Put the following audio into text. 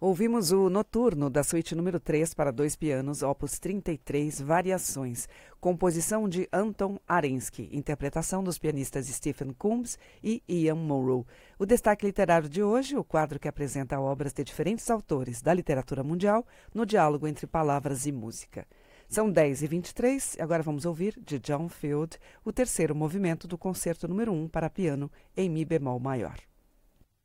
Ouvimos o Noturno da suíte número 3 para dois pianos, opus 33, Variações, composição de Anton Arensky, interpretação dos pianistas Stephen Combs e Ian Morrow. O destaque literário de hoje, o quadro que apresenta obras de diferentes autores da literatura mundial no diálogo entre palavras e música. São 10h23, agora vamos ouvir, de John Field, o terceiro movimento do concerto número 1 para piano em Mi bemol maior.